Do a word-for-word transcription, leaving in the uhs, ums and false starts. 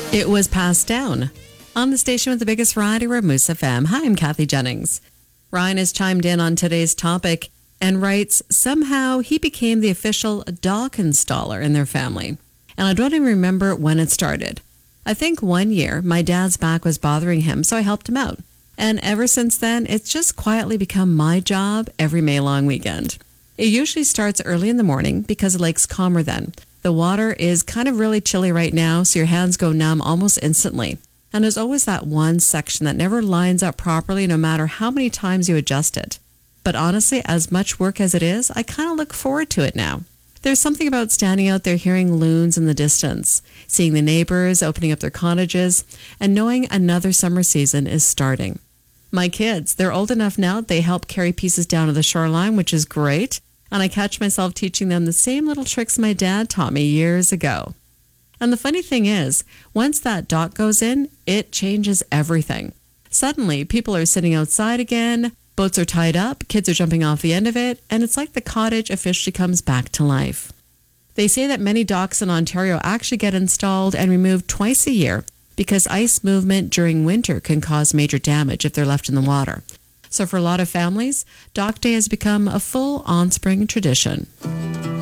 It was passed down on the station with the biggest variety, Moose F M. Hi, I'm Kathy Jennings. Ryan has chimed in on today's topic and writes, somehow he became the official dock installer in their family. And I don't even remember when it started. I think one year my dad's back was bothering him, so I helped him out. And ever since then, it's just quietly become my job every May long weekend. It usually starts early in the morning because the lake's calmer then. The water is kind of really chilly right now, so your hands go numb almost instantly. And there's always that one section that never lines up properly no matter how many times you adjust it. But honestly, as much work as it is, I kind of look forward to it now. There's something about standing out there hearing loons in the distance, seeing the neighbors opening up their cottages, and knowing another summer season is starting. My kids, they're old enough now that they help carry pieces down to the shoreline, which is great. And I catch myself teaching them the same little tricks my dad taught me years ago. And the funny thing is, once that dock goes in, it changes everything. Suddenly, people are sitting outside again, boats are tied up, kids are jumping off the end of it, and it's like the cottage officially comes back to life. They say that many docks in Ontario actually get installed and removed twice a year because ice movement during winter can cause major damage if they're left in the water. So for a lot of families, Dock Day has become a full on-spring tradition.